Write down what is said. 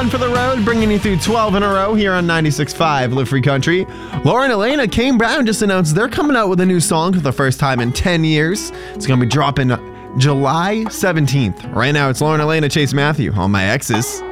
one for the road, bringing you through 12 in a row here on 96.5 Live Free Country. Laura and Elena, Kane Brown just announced they're coming out with a new song for the first time in 10 years. It's going to be dropping July 17th. Right now, it's Laura and Elena, Chase Matthew on My Exes.